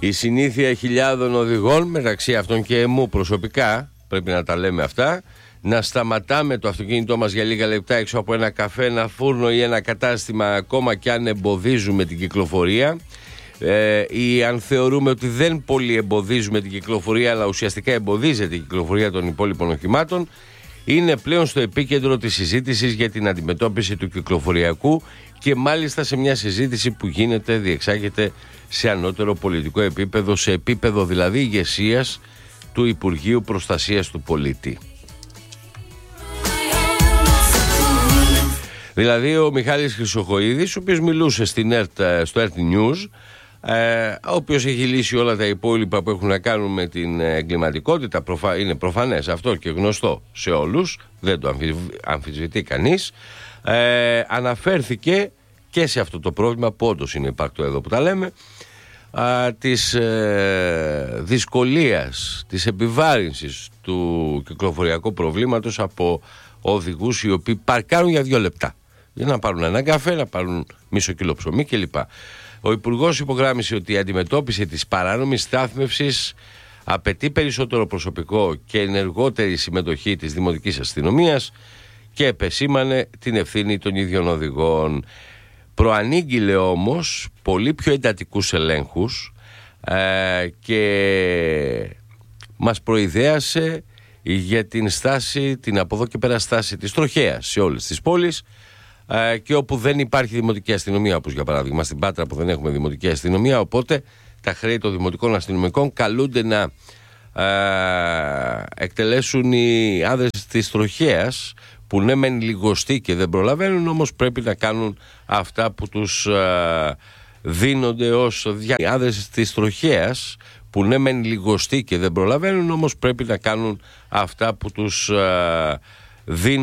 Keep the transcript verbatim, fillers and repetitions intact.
Η συνήθεια χιλιάδων οδηγών, μεταξύ αυτών και εμού προσωπικά, πρέπει να τα λέμε αυτά, να σταματάμε το αυτοκίνητό μας για λίγα λεπτά έξω από ένα καφέ, ένα φούρνο ή ένα κατάστημα, ακόμα και αν εμποδίζουμε την κυκλοφορία, ε, ή αν θεωρούμε ότι δεν πολύ εμποδίζουμε την κυκλοφορία, αλλά ουσιαστικά εμποδίζεται η κυκλοφορία των υπόλοιπων οχημάτων, είναι πλέον στο επίκεντρο της συζήτησης για την αντιμετώπιση του κυκλοφοριακού, και μάλιστα σε μια συζήτηση που γίνεται, διεξάγεται σε ανώτερο πολιτικό επίπεδο, σε επίπεδο δηλαδή ηγεσίας του Υπουργείου Προστασίας του Πολίτη. Δηλαδή ο Μιχάλης Χρυσοχοΐδης, ο οποίος μιλούσε στην ΕΡΤ, στο ΕΡΤ News, ε, ο οποίος έχει λύσει όλα τα υπόλοιπα που έχουν να κάνουν με την εγκληματικότητα, προφα... είναι προφανές αυτό και γνωστό σε όλους, δεν το αμφισβητεί κανείς, ε, αναφέρθηκε και σε αυτό το πρόβλημα που όντως είναι υπαρκτό εδώ που τα λέμε, α, της ε, δυσκολίας, της επιβάρυνσης του κυκλοφοριακού προβλήματος από οδηγούς οι οποίοι παρκάρουν για δύο λεπτά για να πάρουν ένα καφέ, να πάρουν μισό κιλό ψωμί κλπ. Ο Υπουργός υπογράμμισε ότι η αντιμετώπιση της παράνομης στάθμευσης απαιτεί περισσότερο προσωπικό και ενεργότερη συμμετοχή της δημοτικής αστυνομίας και επεσήμανε την ευθύνη των ίδιων οδηγών. Προανήγγειλε όμως πολύ πιο εντατικούς ελέγχους ε, και μας προειδέασε για την στάση, την από εδώ και πέρα στάση της τροχέας σε όλες τις πόλεις, ε, και όπου δεν υπάρχει δημοτική αστυνομία, όπως για παράδειγμα στην Πάτρα που δεν έχουμε δημοτική αστυνομία, οπότε τα χρέη των δημοτικών αστυνομικών καλούνται να ε, εκτελέσουν οι άνδρες της τροχέας, που ναι μεν λιγοστοί και δεν προλαβαίνουν, όμως πρέπει να κάνουν αυτά που τους ε, δίνονται ως δια... Οι άνδρες της τροχέας, που ναι μεν λιγοστοί και δεν προλαβαίνουν, όμως πρέπει να κάνουν αυτά που τους ε, δίνουν